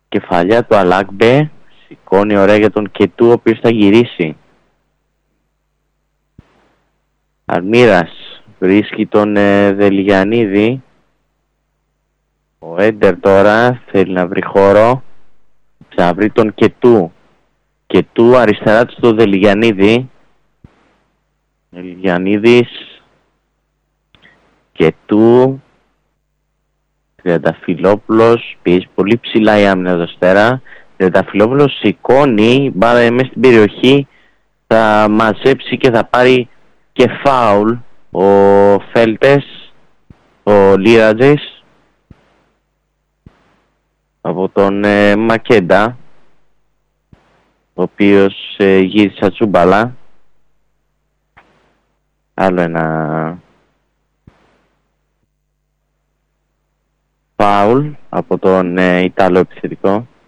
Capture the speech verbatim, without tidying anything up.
Κεφαλιά του Αλάκμπε. Σηκώνει ωραία για τον Κετού, ο οποίος θα γυρίσει. Αρμύρας βρίσκει τον ε, Δελιγιαννίδη. Ο Έντερ τώρα θέλει να βρει χώρο. Θα βρει τον Κετού. Κετού αριστερά του στο Δελιγιαννίδη. Δελιγιαννίδης. Κετού. Τριανταφυλόπουλος. Πιέζει πολύ ψηλά η άμυνα εδώ Αστέρα. Τριανταφυλόπουλος σηκώνει. Μπάλα μέσα στην περιοχή. Θα μαζέψει και θα πάρει και φάουλ ο Φέλτες. Ο Λίρατζης. Από τον ε, Μακέντα, ο οποίος ε, γύρισε τσούμπαλα. Άλλο ένα φάουλ από τον ε, Ιταλό επιθετικό.